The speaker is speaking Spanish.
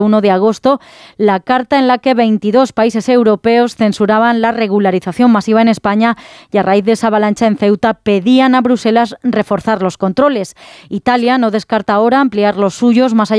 1 de agosto la carta en la que 22 países europeos censuraban la regularización masiva en España y a raíz de esa avalancha en Ceuta pedían a Bruselas reforzar los controles. Italia no descarta ahora ampliar los suyos más allá